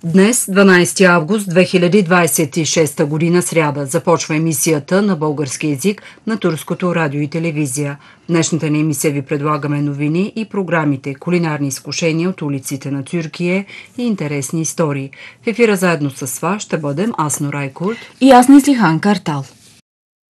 Днес, 12 август 2026 година, сряда, започва емисията на български език на Турското радио и телевизия. В днешната ни емисия ви предлагаме новини и програмите, кулинарни изкушения от улиците на Тюркия и интересни истории. В ефира заедно с вас ще бъдем аз, Нора Айкулт и аз, Неслихан Картал.